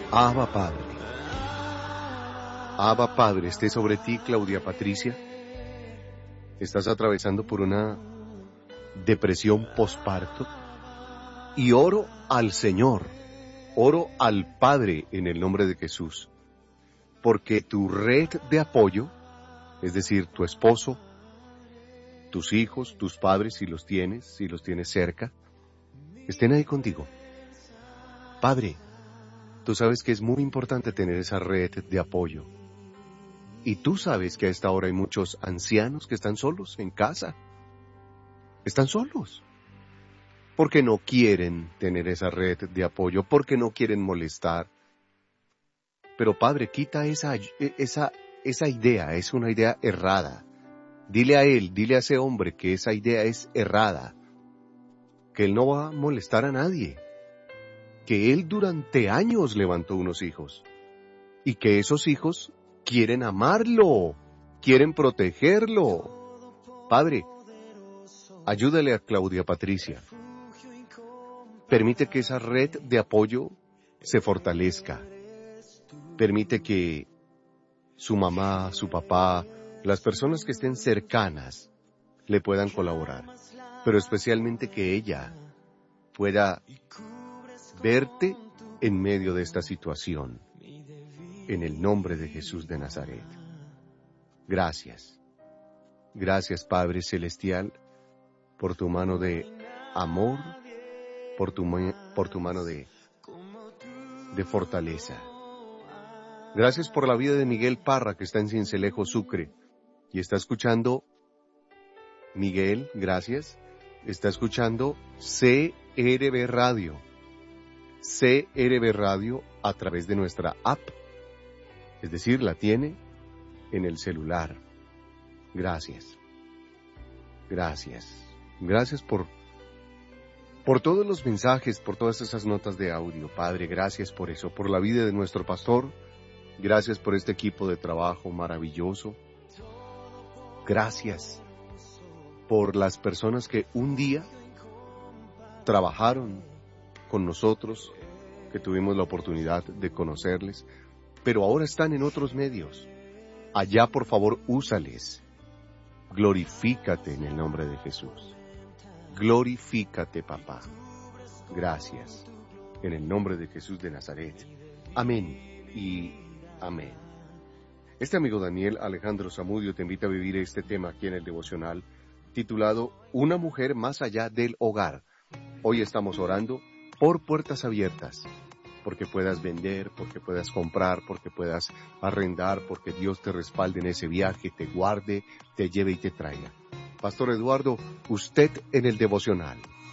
Abba Padre. Abba Padre, esté sobre ti, Claudia Patricia. Estás atravesando por una depresión posparto. Y oro al Señor, oro al Padre en el nombre de Jesús. Porque tu red de apoyo, es decir, tu esposo, tus hijos, tus padres, si los tienes cerca, estén ahí contigo. Padre, tú sabes que es muy importante tener esa red de apoyo. Y tú sabes que a esta hora hay muchos ancianos que están solos en casa. Están solos. Porque no quieren tener esa red de apoyo, porque no quieren molestar. Pero Padre, quita esa idea, es una idea errada. Dile a él, dile a ese hombre que esa idea es errada. Que él no va a molestar a nadie. Que él durante años levantó unos hijos. Y que esos hijos quieren amarlo, quieren protegerlo. Padre, ayúdale a Claudia Patricia. Permite que esa red de apoyo se fortalezca. Permite que su mamá, su papá, las personas que estén cercanas le puedan colaborar. Pero especialmente que ella pueda verte en medio de esta situación. En el nombre de Jesús de Nazaret. Gracias. Gracias, Padre Celestial, por tu mano de amor, por tu mano de fortaleza. Gracias por la vida de Miguel Parra, que está en Cincelejo, Sucre, y está escuchando, Miguel, gracias, está escuchando CRB Radio. CRB Radio a través de nuestra app. Es decir, la tiene en el celular. Gracias. Gracias. Gracias por todos los mensajes, por todas esas notas de audio. Padre, gracias por eso, por la vida de nuestro pastor. Gracias por este equipo de trabajo maravilloso. Gracias por las personas que un día trabajaron con nosotros, que tuvimos la oportunidad de conocerles, pero ahora están en otros medios. Allá, por favor, úsales. Glorifícate en el nombre de Jesús. Glorifícate, papá. Gracias. En el nombre de Jesús de Nazaret. Amén y amén. Este amigo Daniel Alejandro Zamudio te invita a vivir este tema aquí en el devocional, titulado Una mujer más allá del hogar. Hoy estamos orando por puertas abiertas. Porque puedas vender, porque puedas comprar, porque puedas arrendar, porque Dios te respalde en ese viaje, te guarde, te lleve y te traiga. Pastor Eduardo, usted en el devocional.